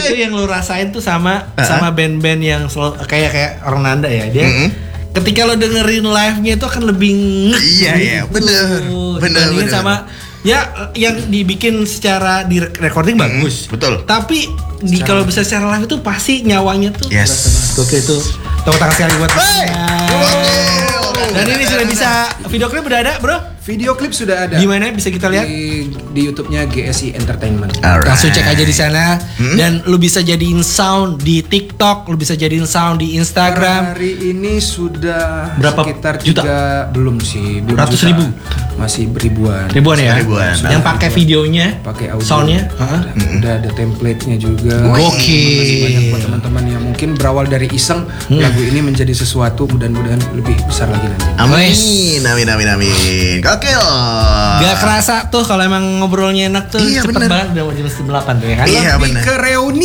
itu yang lu rasain tuh sama band-band yang kayak orang Nanda ya. Dia ketika lo dengerin live-nya itu akan lebih Iya, bener. Sama ya yang dibikin secara di recording bagus. Betul. Tapi kalau bisa secara live itu pasti nyawanya tuh. Yes. Oke itu. Tepuk tangan sekali buat Dan ini sudah bisa video klip udah ada, Bro? Video klip sudah ada. Di mana bisa kita lihat? Di YouTube-nya GSI Entertainment. Alright. Langsung cek aja di sana. Dan lu bisa jadiin sound di TikTok, lu bisa jadiin sound di Instagram. Hari ini sudah berapa sekitar juta? Belum sih, belum Ratus juta. ribu. Masih ribuan Ya. Ribuan. Yang pakai videonya, pakai audio. soundnya. Udah ada template-nya juga. Gokil. Masih banyak buat teman-teman yang mungkin berawal dari iseng lagu ini menjadi sesuatu, mudah-mudahan lebih besar lagi nanti. Amin. Gokil. Gak kerasa tuh kalau emang ngobrolnya enak tuh. Iya, cepet bener. banget udah mau jam 8 tuh ya kan? Iya, Lebih bener. ke reuni.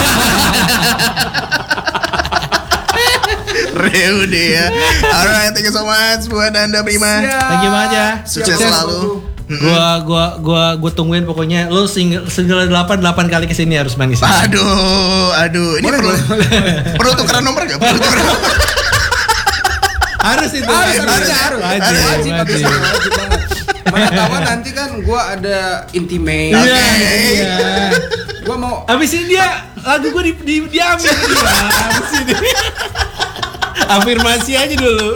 Reuni ya. Alright, thank you so much buat Nanda Prima. Thank you banget ya. Sukses selalu. Gua tungguin pokoknya lu single 8 kali kesini harus main kesini. Aduh. Ini perlu tukeran nomor enggak? Perlu tukeran nomor. Harus itu. Harus. Wajib banget. Mana tahu nanti kan gua ada intimate. Iya. Gua mau Abis ini lagu gua diambil dia. Abis ini. Afirmasi aja dulu.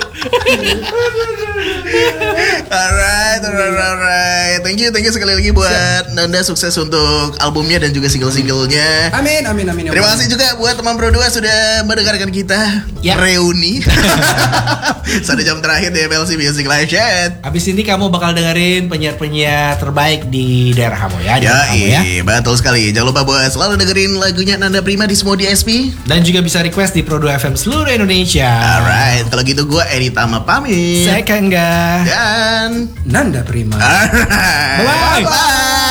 Alright. Thank you sekali lagi buat Nanda, sukses untuk albumnya dan juga single-singlenya. Amin. Terima kasih juga buat teman Pro 2 sudah mendengarkan kita Reuni. Sampai jam terakhir di MLC Music Live Chat. Abis ini kamu bakal dengerin penyiar-penyiar terbaik di daerah kamu ya. Betul sekali. Jangan lupa buat selalu dengerin lagunya Nanda Prima di semua DSP. Dan juga bisa request di Pro 2 FM seluruh Indonesia. Alright, kalau gitu gue Edi Tama pamit. Saya Kangga. Dan Nanda Prima. Alright. Bye-bye. Bye.